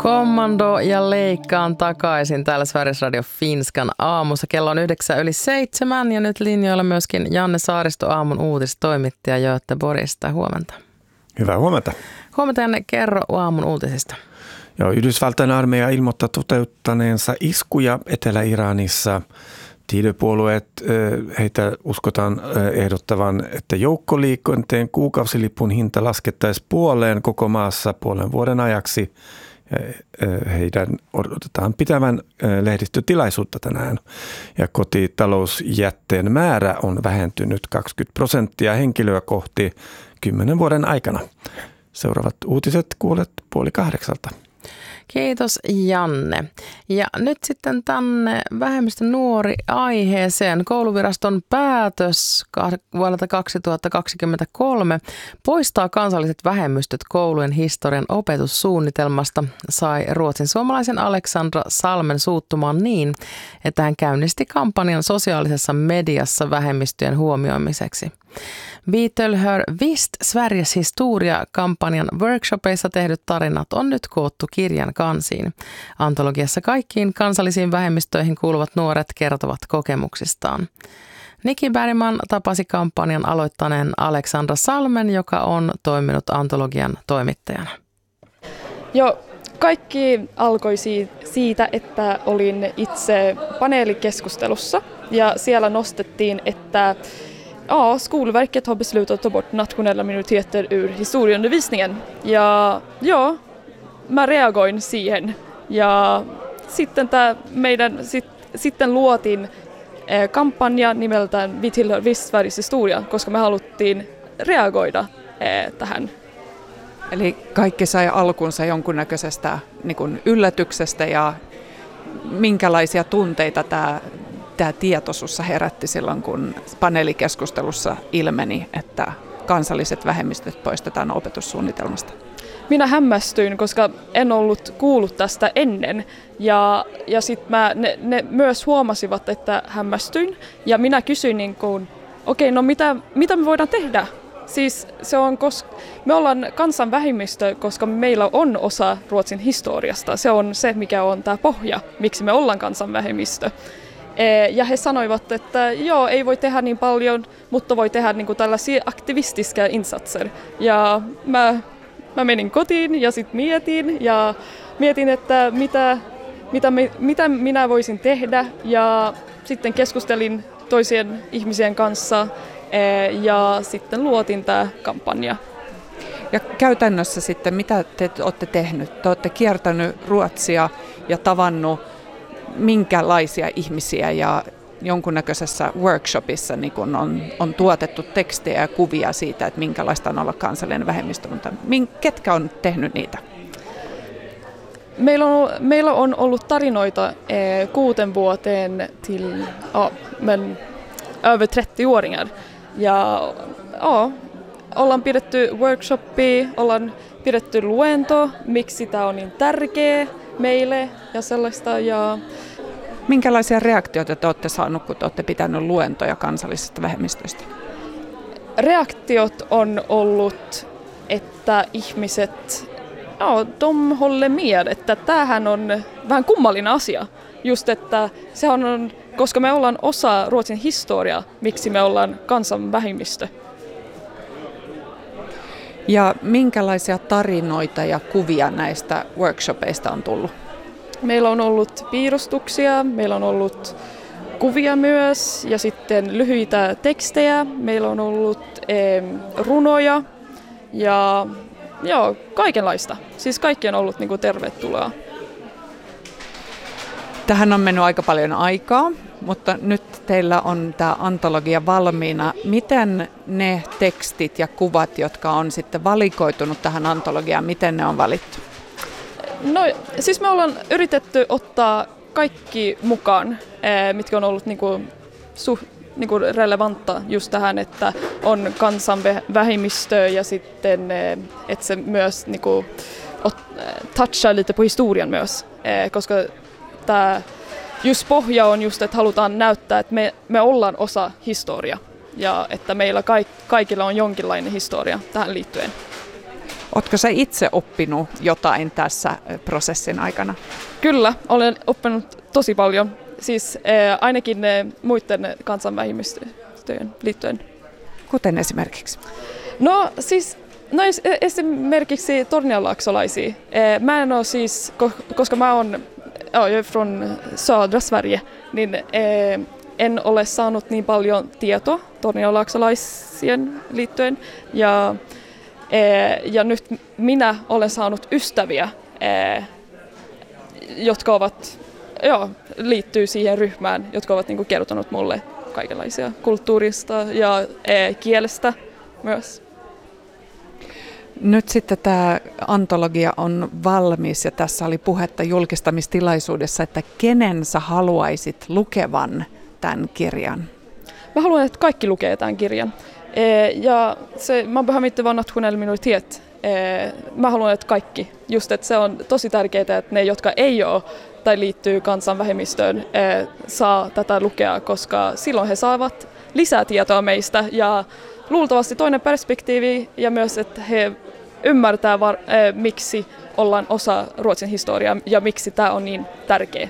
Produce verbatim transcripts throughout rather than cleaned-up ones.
Kommando ja leikkaan takaisin täällä Sveriges Radio Finskan aamussa. Kello on yhdeksän yli seitsemän ja nyt linjoilla myöskin Janne Saaristo, aamun uutistoimittaja Göteborgista. Huomenta. Hyvää huomenta. Huomenta, Janne, kerro aamun uutisista. Joo, Yhdysvaltain armeija ilmoittaa toteuttaneensa iskuja Etelä-Iranissa. Tiedepuolueet, heitä uskotaan ehdottavan, että joukkoliikenteen kuukausilipun hinta laskettaisiin puoleen koko maassa puolen vuoden ajaksi. Heidän odotetaan pitävän lehdistötilaisuutta tänään. Ja kotitalousjätteen määrä on vähentynyt kaksikymmentä prosenttia henkilöä kohti kymmenen vuoden aikana. Seuraavat uutiset kuulet puoli kahdeksalta. Kiitos, Janne. Ja nyt sitten tänne vähemmistön nuori aiheeseen. Kouluviraston päätös vuodelta kaksituhattakaksikymmentäkolme poistaa kansalliset vähemmistöt koulujen historian opetussuunnitelmasta sai ruotsin suomalaisen Alexandra Salmen suuttumaan niin, että hän käynnisti kampanjan sosiaalisessa mediassa vähemmistöjen huomioimiseksi. Vi tillhör visst Sveriges historia-kampanjan workshopeissa tehdyt tarinat on nyt koottu kirjan kansiin. Antologiassa kaikkiin kansallisiin vähemmistöihin kuuluvat nuoret kertovat kokemuksistaan. Niki Bergman tapasi kampanjan aloittaneen Alexandra Salmen, joka on toiminut antologian toimittajana. Joo, kaikki alkoi siitä, että olin itse paneelikeskustelussa ja siellä nostettiin, että Ja, Skolverket har beslutat att ta bort nationella minoriteter ur historieundervisningen. Ja, ja, mä reagoin siihen. Ja sitten, tää meidän, sit, sitten luotiin eh, kampanja nimeltään Vi tillhör visst Sveriges historia, koska me haluttiin reagoida eh, tähän. Eli kaikki sai alkunsa jonkunnäköisestä niin kuin yllätyksestä ja minkälaisia tunteita tämä Tämä tieto sussa herätti silloin, kun paneelikeskustelussa ilmeni, että kansalliset vähemmistöt poistetaan opetussuunnitelmasta? Minä hämmästyin, koska en ollut kuullut tästä ennen. Ja, ja sitten ne, ne myös huomasivat, että hämmästyin. Ja minä kysyin, niin okei, okay, no mitä, mitä me voidaan tehdä? Siis se on, koska me ollaan kansanvähemmistö, koska meillä on osa Ruotsin historiasta. Se on se, mikä on tämä pohja, miksi me ollaan kansanvähemmistö. Ja he sanoivat, että joo, ei voi tehdä niin paljon, mutta voi tehdä niin kuin tällaisia aktivistiska insatser. Ja mä, mä menin kotiin ja sitten mietin ja mietin, että mitä, mitä, mitä minä voisin tehdä. Ja sitten keskustelin toisien ihmisien kanssa ja sitten luotin tämä kampanja. Ja käytännössä sitten, mitä te olette tehnyt? Te olette kiertänyt Ruotsia ja tavannut minkälaisia ihmisiä ja jonkunnäköisessä workshopissa niin kun on, on tuotettu tekstejä ja kuvia siitä, että minkälaista on olla kansallinen vähemmistö, mutta ketkä on tehnyt niitä? Meillä on, meillä on ollut tarinoita eh, kuuten vuoteen till ja, men, över trettio-åringar. Ja ja, ollaan pidetty workshopia, ollaan pidetty luento, miksi tämä on niin tärkeä meille ja sellaista. Ja minkälaisia reaktioita te olette saaneet, kun te olette pitänyt luentoja kansallisista vähemmistöistä? Reaktiot on ollut, että ihmiset, ja, de håller med, että tämähän on vähän kummallinen asia. Just, että se on, koska me ollaan osa Ruotsin historiaa, miksi me ollaan kansanvähemmistö. Ja minkälaisia tarinoita ja kuvia näistä workshopeista on tullut? Meillä on ollut piirustuksia, meillä on ollut kuvia myös ja sitten lyhyitä tekstejä. Meillä on ollut eh, runoja ja joo, kaikenlaista. Siis kaikki on ollut niin kuin tervetuloa. Tähän on mennyt aika paljon aikaa, mutta nyt teillä on tämä antologia valmiina. Miten ne tekstit ja kuvat, jotka on sitten valikoitunut tähän antologiaan, miten ne on valittu? No siis me ollaan yritetty ottaa kaikki mukaan, mitkä on ollut niinku, suh, niinku relevantta just tähän, että on kansanvähemmistö ja sitten että se myös niinku, touchaa lite på historian myös, koska tämä just pohja on just, että halutaan näyttää, että me, me ollaan osa historiaa ja että meillä kaik, kaikilla on jonkinlainen historia tähän liittyen. Ootko sä itse oppinut jotain tässä prosessin aikana? Kyllä, olen oppinut tosi paljon. Siis äh, ainakin äh, muiden kansanvähemmistöjen liittyen. Kuten esimerkiksi? No siis no, esimerkiksi tornialaaksolaisia. Äh, mä en ole siis, koska mä oon ja, jag är från södra Sverige, niin äh, en ole saanut niin paljon tietoa tornialaaksolaisien liittyen. Ja, äh, ja nyt minä olen saanut ystäviä, äh, jotka ovat, joo, liittyy siihen ryhmään, jotka ovat niin kuin kertonut mulle kaikenlaisia kulttuurista ja äh, kielestä myös. Nyt sitten tämä antologia on valmis ja tässä oli puhetta julkistamistilaisuudessa, että kenen sä haluaisit lukevan tämän kirjan? Mä haluan, että kaikki lukee tämän kirjan. Ja se, man behöver inte vara nationell minoritet. Mä haluan, että kaikki. Just, että se on tosi tärkeää, että ne, jotka ei ole tai liittyy kansanvähemmistöön, saa tätä lukea, koska silloin he saavat lisää tietoa meistä ja luultavasti toinen perspektiivi ja myös, että he ymmärtää, var, äh, miksi ollaan osa Ruotsin historiaa ja miksi tämä on niin tärkeä.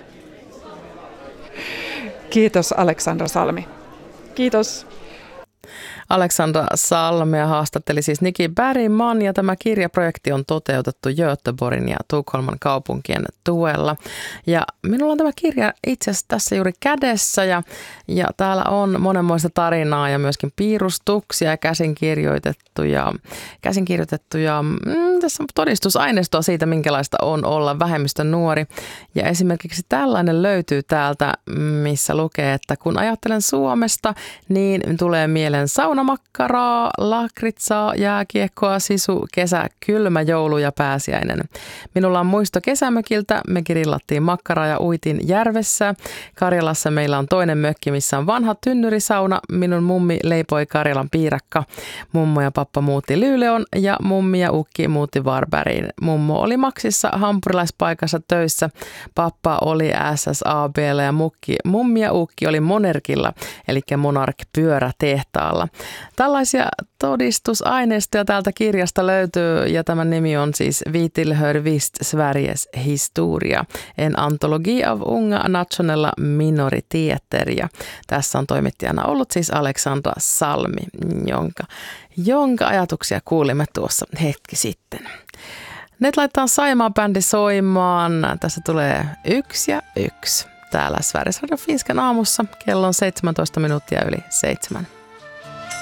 Kiitos Aleksandra Salmi. Kiitos. Aleksandra Salmea haastatteli siis Niki Bergman ja tämä kirjaprojekti on toteutettu Göteborgin ja Tukholman kaupunkien tuella. Ja minulla on tämä kirja itse asiassa tässä juuri kädessä ja, ja täällä on monenmoista tarinaa ja myöskin piirustuksia ja käsinkirjoitettuja, käsinkirjoitettuja mm, tässä on todistusaineistoa siitä, minkälaista on olla vähemmistön nuori. Ja esimerkiksi tällainen löytyy täältä, missä lukee, että kun ajattelen Suomesta, niin tulee mieleen saunamakkaraa, lakritsaa, jääkiekkoa, sisu, kesä, kylmä, joulu ja pääsiäinen. Minulla on muisto kesämökiltä, me grillattiin makkaraa ja uitiin järvessä. Karjalassa meillä on toinen mökki, missä on vanha tynnyrisauna. Minun mummi leipoi Karjalan piirakka. Mummo ja pappa muutti Luleån ja mummi ja ukki muutti Varbergiin. Mummo oli Maxissa hampurilaispaikassa töissä. Pappa oli S S A B:llä ja mukki, mummi ja ukki oli Monerkilla, eli Monark pyörätehtaalla. Tällaisia todistusaineistoja täältä kirjasta löytyy ja tämän nimi on siis Vi tillhör visst Sveriges historia, en antologi av unga nationella minoriteter. Ja tässä on toimittajana ollut siis Aleksandra Salmi, jonka, jonka ajatuksia kuulimme tuossa hetki sitten. Nyt laitetaan Saimaa-bändi soimaan. Tässä tulee yksi ja yksi. Täällä Sveriges Radio Finskan aamussa. Kello on seitsemäntoista minuuttia yli seitsemän.